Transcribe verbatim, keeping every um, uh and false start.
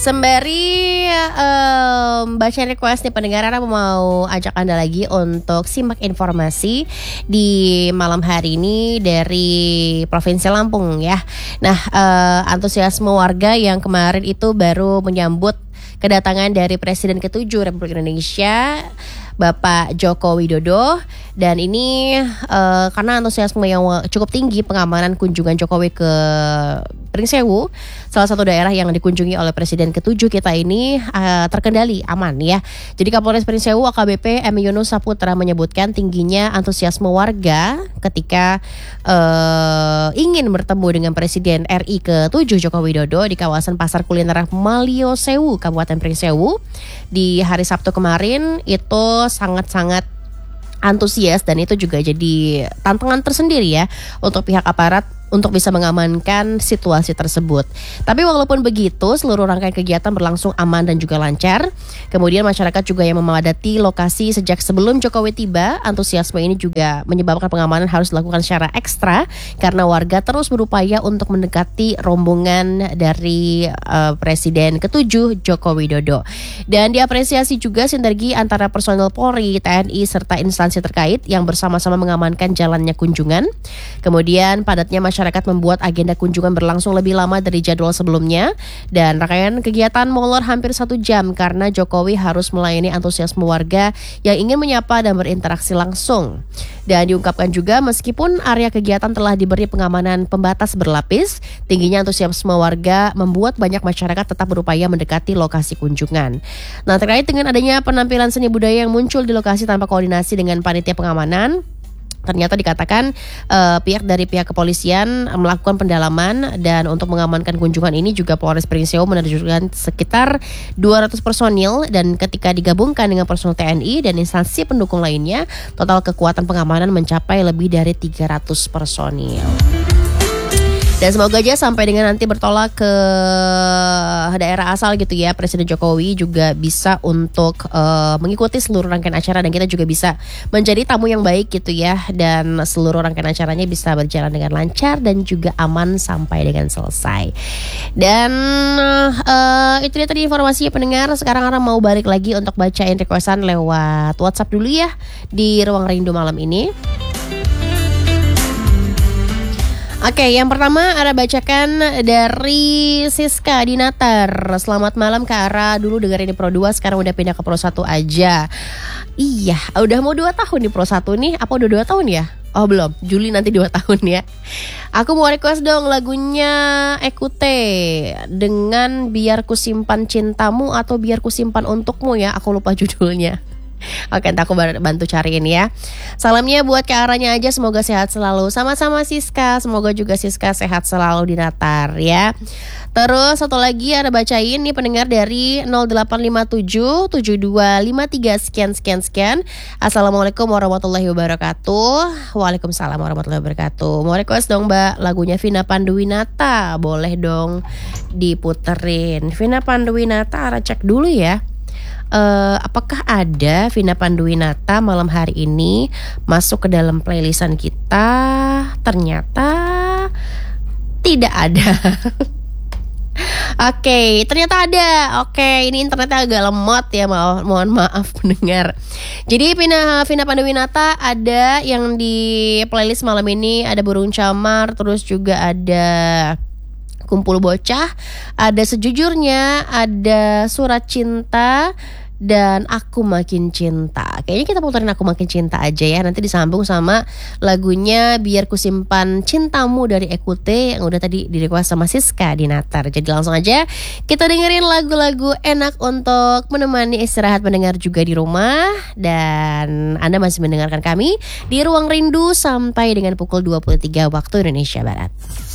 Sembari um, baca request nih pendengar, Ana mau ajak Anda lagi untuk simak informasi di malam hari ini dari Provinsi Lampung ya. Nah, uh, antusiasme warga yang kemarin itu baru menyambut kedatangan dari Presiden ketujuh Republik Indonesia, Bapak Joko Widodo, dan ini uh, karena antusiasme yang cukup tinggi pengamanan kunjungan Jokowi ke Pringsewu, salah satu daerah yang dikunjungi oleh Presiden ketujuh kita ini uh, terkendali aman ya. Jadi Kapolres Pringsewu A K B P M Yunus Saputra menyebutkan tingginya antusiasme warga ketika uh, ingin bertemu dengan Presiden R I ketujuh Joko Widodo di kawasan Pasar Kuliner Maliosewu, Kabupaten Pringsewu di hari Sabtu kemarin. Itu sangat-sangat antusias dan itu juga jadi tantangan tersendiri ya untuk pihak aparat untuk bisa mengamankan situasi tersebut. Tapi walaupun begitu, seluruh rangkaian kegiatan berlangsung aman dan juga lancar. Kemudian masyarakat juga yang memadati lokasi sejak sebelum Jokowi tiba. Antusiasme ini juga menyebabkan pengamanan harus dilakukan secara ekstra karena warga terus berupaya untuk mendekati rombongan dari uh, Presiden ketujuh Joko Widodo. Dan diapresiasi juga sinergi antara personel Polri, T N I serta instansi terkait yang bersama-sama mengamankan jalannya kunjungan. Kemudian padatnya masyarakat Masyarakat membuat agenda kunjungan berlangsung lebih lama dari jadwal sebelumnya dan rangkaian kegiatan molor hampir satu jam karena Jokowi harus melayani antusiasme warga yang ingin menyapa dan berinteraksi langsung. Dan diungkapkan juga meskipun area kegiatan telah diberi pengamanan pembatas berlapis, tingginya antusiasme warga membuat banyak masyarakat tetap berupaya mendekati lokasi kunjungan. Nah, terkait dengan adanya penampilan seni budaya yang muncul di lokasi tanpa koordinasi dengan panitia pengamanan, ternyata dikatakan uh, pihak dari pihak kepolisian melakukan pendalaman dan untuk mengamankan kunjungan ini juga Polres Pringsewu menerjunkan sekitar dua ratus personil dan ketika digabungkan dengan personil T N I dan instansi pendukung lainnya, total kekuatan pengamanan mencapai lebih dari tiga ratus personil. Dan semoga aja sampai dengan nanti bertolak ke daerah asal gitu ya, Presiden Jokowi juga bisa untuk uh, mengikuti seluruh rangkaian acara dan kita juga bisa menjadi tamu yang baik gitu ya. Dan seluruh rangkaian acaranya bisa berjalan dengan lancar dan juga aman sampai dengan selesai. Dan uh, itu dia tadi informasinya pendengar. Sekarang orang mau balik lagi untuk bacain requestan lewat WhatsApp dulu ya di Ruang Rindu malam ini. Oke, yang pertama ada bacakan dari Siska di Natar. Selamat malam Kak Ara, dulu dengerin di Pro dua, sekarang udah pindah ke Pro satu aja. Iya, udah mau dua tahun di Pro satu nih, apa udah dua tahun ya? Oh belum, Juli nanti dua tahun ya. Aku mau request dong lagunya Ekute dengan Biar Ku Simpan Cintamu atau Biar Ku Simpan Untukmu ya, aku lupa judulnya. Oke, nanti aku bantu cariin ya. Salamnya buat Kak Aranya aja, semoga sehat selalu. Sama-sama Siska, semoga juga Siska sehat selalu di Natar ya. Terus satu lagi ada bacain nih pendengar dari nol delapan lima tujuh tujuh dua lima tiga sekian sekian sekian. Assalamualaikum warahmatullahi wabarakatuh. Waalaikumsalam warahmatullahi wabarakatuh. Mau request dong Mbak lagunya Vina Panduwinata, boleh dong diputerin. Vina Panduwinata, Ara cek dulu ya. Uh, apakah ada Vina Panduwinata malam hari ini masuk ke dalam playlistan kita? Ternyata tidak ada. Oke, okay, ternyata ada. Oke, okay, ini internetnya agak lemot ya, ma- mohon maaf pendengar. Jadi Vina, Vina Panduwinata ada yang di playlist malam ini, ada Burung Camar, terus juga ada Kumpul Bocah, ada Sejujurnya, ada Surat Cinta, dan Aku Makin Cinta. Kayaknya kita puterin Aku Makin Cinta aja ya. Nanti disambung sama lagunya Biar Ku Simpan Cintamu dari Ekute yang udah tadi di-request sama Siska di Natar. Jadi langsung aja kita dengerin lagu-lagu enak untuk menemani istirahat pendengar juga di rumah. Dan Anda masih mendengarkan kami di Ruang Rindu sampai dengan pukul dua puluh tiga waktu Indonesia Barat.